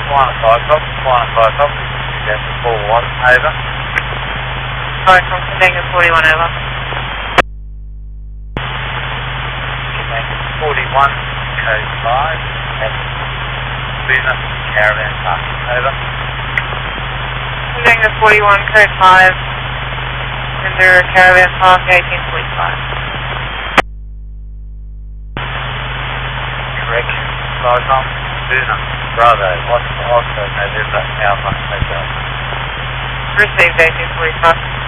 5 Fox, Delta 41, over. Sorry, from Tango 41, over. Tango 41, code 5, and Luna Caravan Park, over. Tango 41, code 5, under Caravan Park, 1845. Correction, Logom, Luna, Bravo, Oscar, November, Alpha, Hotel. Received 1845.